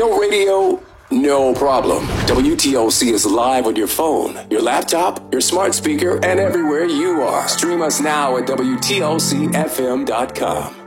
No radio? No problem. WTOC is live on your phone, your laptop, your smart speaker, and everywhere you are. Stream us now at WTOCFM.com.